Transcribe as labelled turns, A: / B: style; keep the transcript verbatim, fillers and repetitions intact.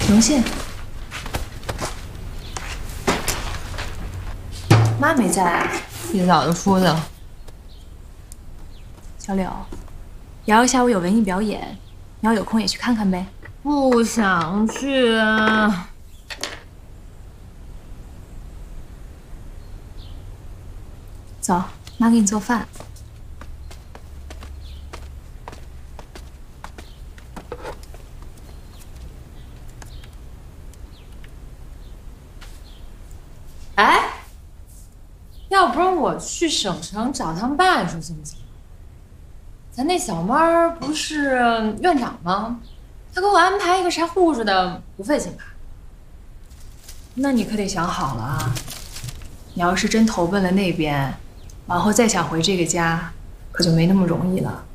A: 荣幸。妈没在啊？
B: 一早就出去了。
A: 小柳，瑶瑶下午有文艺表演，你要有空也去看看呗。
B: 不想去啊。
A: 走，妈给你做饭。
B: 哎，要不然我去省城找他们办事行不行？咱那小妹儿不是院长吗？他给我安排一个啥护士的，不费劲吧？
A: 那你可得想好了啊！你要是真投奔了那边，往后再想回这个家，可就没那么容易了。